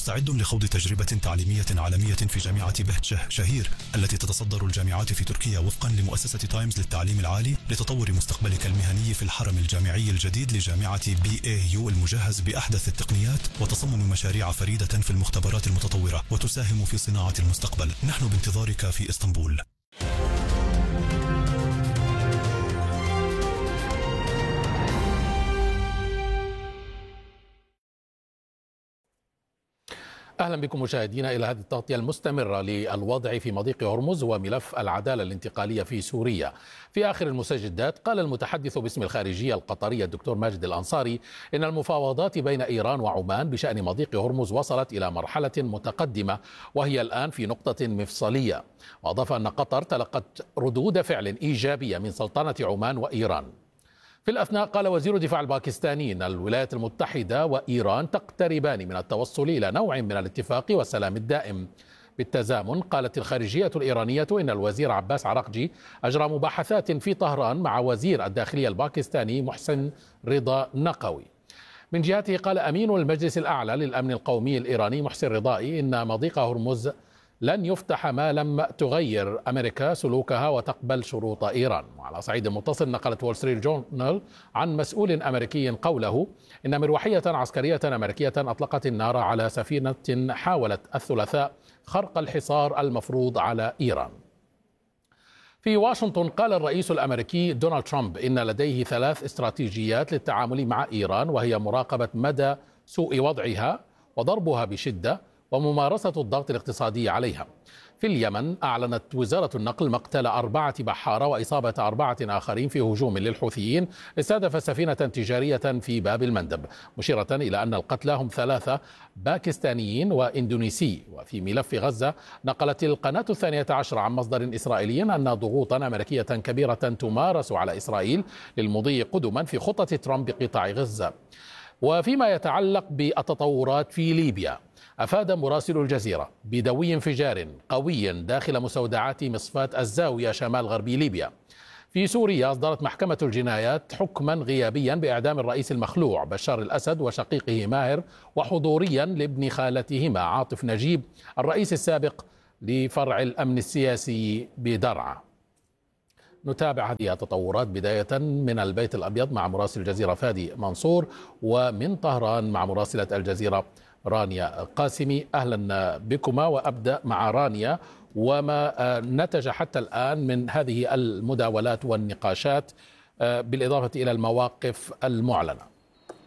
مستعد لخوض تجربة تعليمية عالمية في جامعة بهتشه شهير التي تتصدر الجامعات في تركيا وفقا لمؤسسة تايمز للتعليم العالي لتطور مستقبلك المهني في الحرم الجامعي الجديد لجامعة BAU المجهز بأحدث التقنيات وتصمم مشاريع فريدة في المختبرات المتطورة وتساهم في صناعة المستقبل. نحن بانتظارك في اسطنبول. أهلا بكم مشاهدينا إلى هذه التغطية المستمرة للوضع في مضيق هرمز وملف العدالة الانتقالية في سوريا. في آخر المستجدات قال المتحدث باسم الخارجية القطرية الدكتور ماجد الأنصاري إن المفاوضات بين إيران وعمان بشأن مضيق هرمز وصلت إلى مرحلة متقدمة وهي الآن في نقطة مفصلية، وأضاف أن قطر تلقت ردود فعل إيجابية من سلطنة عمان وإيران. في الأثناء قال وزير الدفاع الباكستاني أن الولايات المتحدة وإيران تقتربان من التوصل إلى نوع من الاتفاق والسلام الدائم. بالتزامن قالت الخارجية الإيرانية إن الوزير عباس عراقجي أجرى مباحثات في طهران مع وزير الداخلية الباكستاني محسن رضا نقوي. من جهته قال أمين المجلس الأعلى للأمن القومي الإيراني محسن رضائي إن مضيق هرمز لن يفتح ما لم تغير أمريكا سلوكها وتقبل شروط إيران. وعلى صعيد متصل نقلت وول ستريت جورنال عن مسؤول أمريكي قوله إن مروحية عسكرية أمريكية أطلقت النار على سفينة حاولت الثلاثاء خرق الحصار المفروض على إيران. في واشنطن قال الرئيس الأمريكي دونالد ترامب إن لديه 3 استراتيجيات للتعامل مع إيران، وهي مراقبة مدى سوء وضعها وضربها بشدة وممارسة الضغط الاقتصادي عليها. في اليمن أعلنت وزارة النقل مقتل 4 بحارة وإصابة 4 آخرين في هجوم للحوثيين استهدف سفينة تجارية في باب المندب، مشيرة إلى أن القتلى هم 3 باكستانيين وإندونيسي. وفي ملف غزة نقلت القناة 12 عن مصدر إسرائيلي أن ضغوطا أمريكية كبيرة تمارس على إسرائيل للمضي قدما في خطة ترامب بقطاع غزة. وفيما يتعلق بالتطورات في ليبيا، أفاد مراسل الجزيرة بدوي انفجار قوي داخل مستودعات مصفاة الزاوية شمال غربي ليبيا. في سوريا أصدرت محكمة الجنايات حكما غيابيا بإعدام الرئيس المخلوع بشار الأسد وشقيقه ماهر، وحضوريا لابن خالتهما عاطف نجيب الرئيس السابق لفرع الأمن السياسي بدرعا. نتابع هذه التطورات بداية من البيت الأبيض مع مراسل الجزيرة فادي منصور، ومن طهران مع مراسلة الجزيرة رانيا قاسمي. أهلا بكما، وأبدأ مع رانيا وما نتج حتى الآن من هذه المداولات والنقاشات بالإضافة إلى المواقف المعلنة.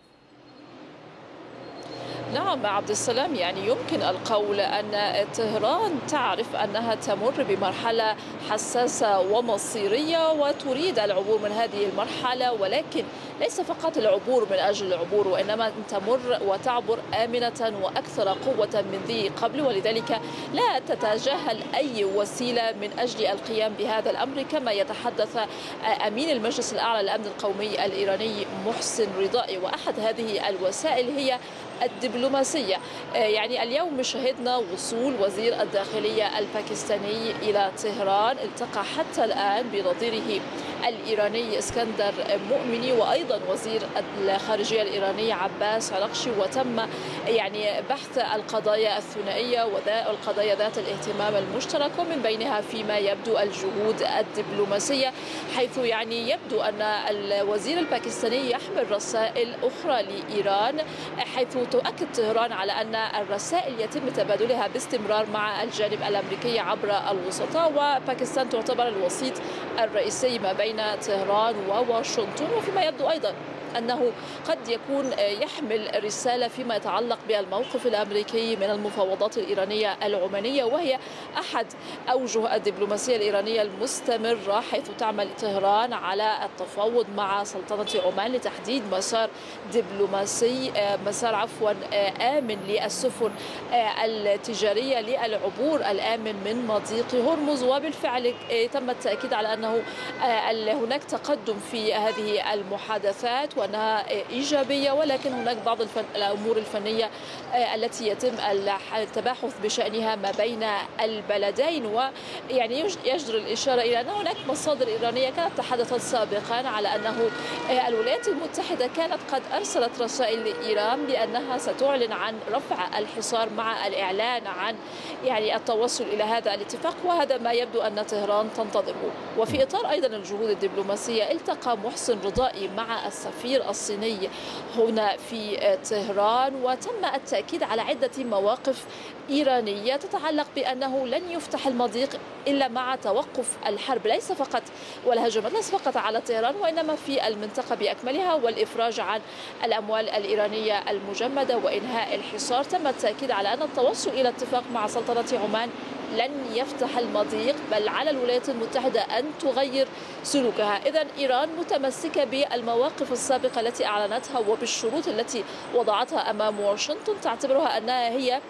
نعم عبد السلام، يعني يمكن القول أن طهران تعرف أنها تمر بمرحلة حساسة ومصيرية وتريد العبور من هذه المرحلة، ولكن ليس فقط العبور من أجل العبور، وإنما تمر وتعبر آمنة وأكثر قوة من ذي قبل، ولذلك لا تتجاهل أي وسيلة من أجل القيام بهذا الأمر، كما يتحدث أمين المجلس الأعلى للأمن القومي الإيراني محسن رضائي. وأحد هذه الوسائل هي الدبلوماسية. يعني اليوم شهدنا وصول وزير الداخلية الباكستاني إلى طهران، التقى حتى الآن بنظيره الإيراني اسكندر مؤمني وأيضا وزير الخارجية الإيراني عباس عراقجي، وتم يعني بحث القضايا الثنائية والقضايا ذات الاهتمام المشترك، ومن بينها فيما يبدو الجهود الدبلوماسية، حيث يعني يبدو أن الوزير الباكستاني يحمل رسائل أخرى لإيران، حيث تؤكد طهران على أن الرسائل يتم تبادلها باستمرار مع الجانب الأمريكي عبر الوسطاء، وباكستان تعتبر الوسيط الرئيسي ما بين طهران وواشنطن. وفيما يبدو أيضا أنه قد يكون يحمل رسالة فيما يتعلق بالموقف الأمريكي من المفاوضات الإيرانية العمانية، وهي أحد أوجه الدبلوماسية الإيرانية المستمرة، حيث تعمل طهران على التفاوض مع سلطنة عمان لتحديد مسار دبلوماسي، آمن للسفن التجارية للعبور الآمن من مضيق هرمز. وبالفعل تم التأكيد على أنه هناك تقدم في هذه المحادثات، وأنها إيجابية، ولكن هناك بعض الأمور الفنية التي يتم التباحث بشأنها ما بين البلدين. ويعني يجدر الإشارة إلى أن هناك مصادر إيرانية كانت تحدثت سابقا على أنه الولايات المتحدة كانت قد أرسلت رسائل لإيران بأنها ستعلن عن رفع الحصار مع الإعلان عن يعني التوصل إلى هذا الاتفاق، وهذا ما يبدو أن طهران تنتظره. وفي إطار أيضا الجهود الدبلوماسية التقى محسن رضائي مع السفير الصيني هنا في طهران، وتم التأكيد على عدة مواقف إيرانية تتعلق بأنه لن يفتح المضيق إلا مع توقف الحرب، ليس فقط والهجمات ليس فقط على طهران وإنما في المنطقة بأكملها، والإفراج عن الأموال الإيرانية المجمدة وإنهاء الحصار. تم التأكيد على أن التوصل إلى اتفاق مع سلطنة عمان لن يفتح المضيق، بل على الولايات المتحدة أن تغير سلوكها. إذن إيران متمسكة بالمواقف السابقة التي أعلنتها وبالشروط التي وضعتها أمام واشنطن، تعتبرها أنها هي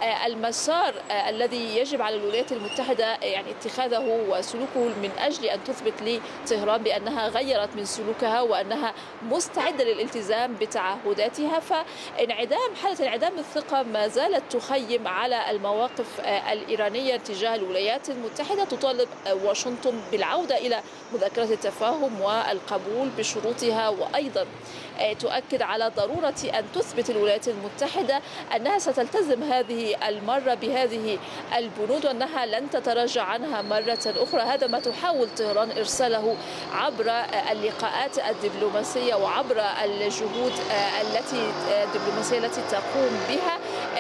المسار الذي يجب على الولايات المتحدة يعني اتخاذه وسلوكه من أجل أن تثبت لطهران بأنها غيرت من سلوكها وأنها مستعدة للالتزام بتعهداتها. فانعدام حالة انعدام الثقة ما زالت تخيم على المواقف الإيرانية تجاه الولايات المتحدة. تطالب واشنطن بالعودة إلى مذكرة التفاهم والقبول بشروطها، وأيضا تؤكد على ضرورة أن تثبت الولايات المتحدة أنها ستلتزم هذه المرة بهذه البنود وأنها لن تتراجع عنها مرة أخرى. هذا ما تحاول طهران إرساله عبر اللقاءات الدبلوماسية وعبر الجهود الدبلوماسية التي تقوم بها.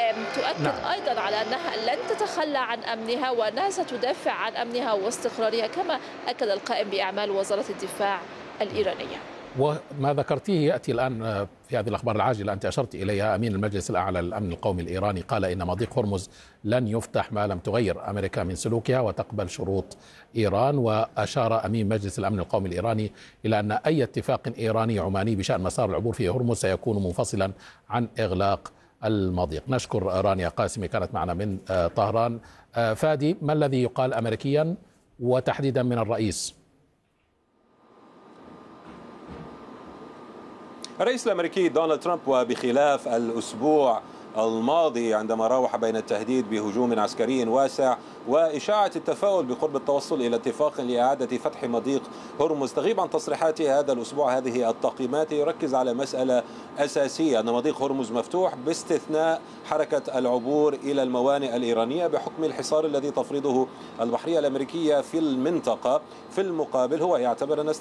تؤكد أيضا على أنها لن تتخلى عن أمنها وأنها ستدافع عن أمنها واستقرارها، كما أكد القائم بأعمال وزارة الدفاع الإيرانية. وما ذكرتيه يأتي الآن في هذه الأخبار العاجلة أنت أشرت إليها. أمين المجلس الأعلى للأمن القومي الإيراني قال إن مضيق هرمز لن يفتح ما لم تغير أمريكا من سلوكها وتقبل شروط إيران. وأشار أمين مجلس الأمن القومي الإيراني إلى أن أي اتفاق إيراني عماني بشأن مسار العبور في هرمز سيكون منفصلا عن إغلاق المضيق. نشكر رانيا قاسمي كانت معنا من طهران. فادي، ما الذي يقال أمريكيا وتحديدا من الرئيس؟ الرئيس الأمريكي دونالد ترامب، وبخلاف الأسبوع الماضي عندما راوح بين التهديد بهجوم عسكري واسع وإشاعة التفاؤل بقرب التوصل إلى اتفاق لإعادة فتح مضيق هرمز، تغيب عن تصريحاته هذا الأسبوع هذه التقييمات يركز على مسألة أساسية، أن مضيق هرمز مفتوح باستثناء حركة العبور إلى الموانئ الإيرانية بحكم الحصار الذي تفرضه البحرية الأمريكية في المنطقة. في المقابل هو يعتبر أن